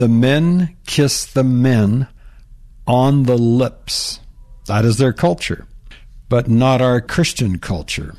The men kiss the men on the lips. That is their culture, but not our Christian culture.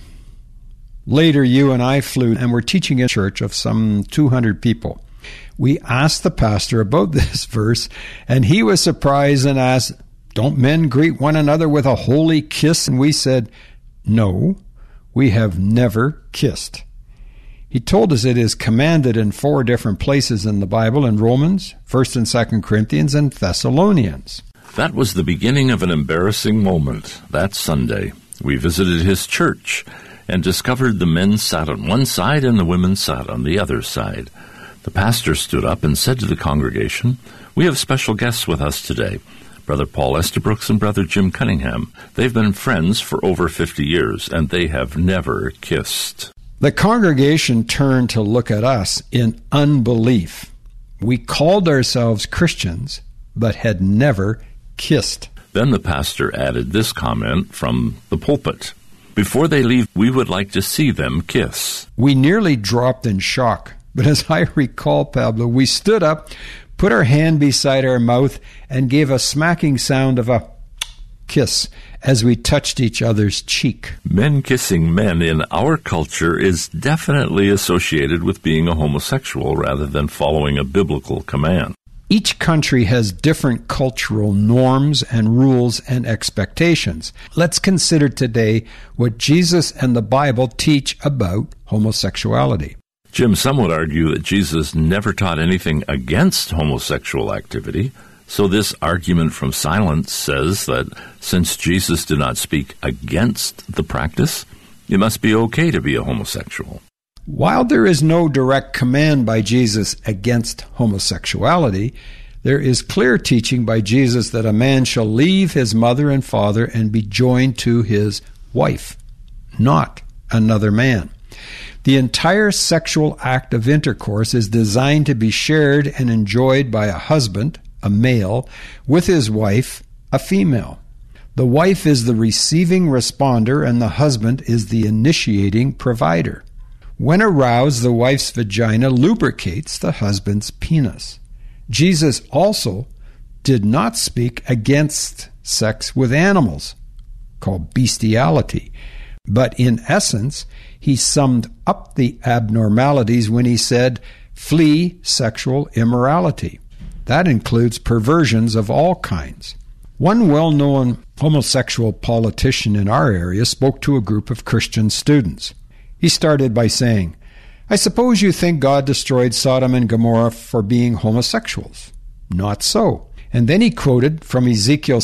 Later, you and I flew and were teaching a church of some 200 people. We asked the pastor about this verse, and he was surprised and asked, "Don't men greet one another with a holy kiss?" And we said, "No, we have never kissed." He told us it is commanded in 4 different places in the Bible, in Romans, 1st and 2nd Corinthians, and Thessalonians. That was the beginning of an embarrassing moment. That Sunday, we visited his church and discovered the men sat on one side and the women sat on the other side. The pastor stood up and said to the congregation, "We have special guests with us today, Brother Paul Estabrooks and Brother Jim Cunningham. They've been friends for over 50 years, and they have never kissed." The congregation turned to look at us in unbelief. We called ourselves Christians, but had never kissed. Then the pastor added this comment from the pulpit: "Before they leave, we would like to see them kiss." We nearly dropped in shock, but as I recall, Pablo, we stood up, put our hand beside our mouth, and gave a smacking sound of a kiss as we touched each other's cheek. Men kissing men in our culture is definitely associated with being a homosexual rather than following a biblical command. Each country has different cultural norms and rules and expectations. Let's consider today what Jesus and the Bible teach about homosexuality. Jim, some would argue that Jesus never taught anything against homosexual activity, so this argument from silence says that since Jesus did not speak against the practice, it must be okay to be a homosexual. While there is no direct command by Jesus against homosexuality, there is clear teaching by Jesus that a man shall leave his mother and father and be joined to his wife, not another man. The entire sexual act of intercourse is designed to be shared and enjoyed by a husband, a male, with his wife, a female. The wife is the receiving responder and the husband is the initiating provider. When aroused, the wife's vagina lubricates the husband's penis. Jesus also did not speak against sex with animals, called bestiality, but in essence, he summed up the abnormalities when he said, "Flee sexual immorality." That includes perversions of all kinds. One well-known homosexual politician in our area spoke to a group of Christian students. He started by saying, "I suppose you think God destroyed Sodom and Gomorrah for being homosexuals. Not so." And then he quoted from Ezekiel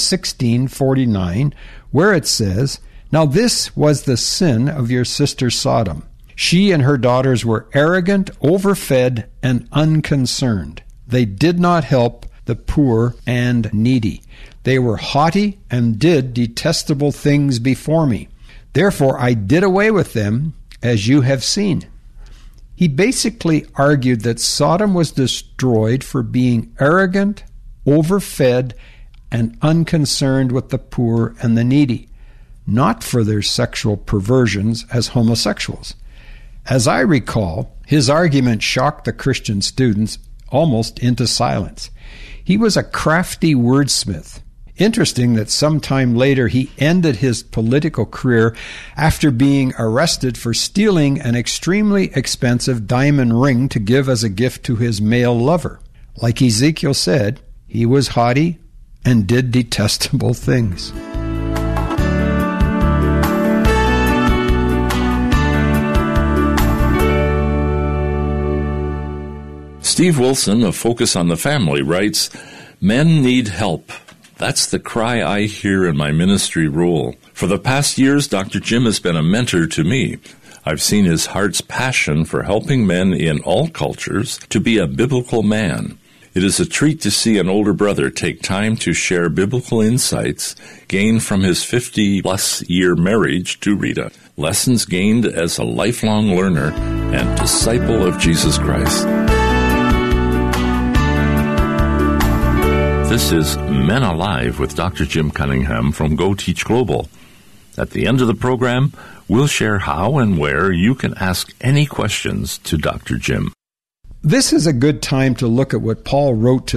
16:49, where it says, "Now this was the sin of your sister Sodom. She and her daughters were arrogant, overfed, and unconcerned. They did not help the poor and needy. They were haughty and did detestable things before me. Therefore I did away with them, as you have seen." He basically argued that Sodom was destroyed for being arrogant, overfed, and unconcerned with the poor and the needy, not for their sexual perversions as homosexuals. As I recall, his argument shocked the Christian students almost into silence. He was a crafty wordsmith. Interesting that sometime later he ended his political career after being arrested for stealing an extremely expensive diamond ring to give as a gift to his male lover. Like Ezekiel said, he was haughty and did detestable things. Steve Wilson of Focus on the Family writes, "Men need help. That's the cry I hear in my ministry role. For the past years, Dr. Jim has been a mentor to me. I've seen his heart's passion for helping men in all cultures to be a biblical man. It is a treat to see an older brother take time to share biblical insights gained from his 50-plus year marriage to Rita, lessons gained as a lifelong learner and disciple of Jesus Christ." This is Men Alive with Dr. Jim Cunningham from Go Teach Global. At the end of the program, we'll share how and where you can ask any questions to Dr. Jim. this is a good time to look at what Paul wrote to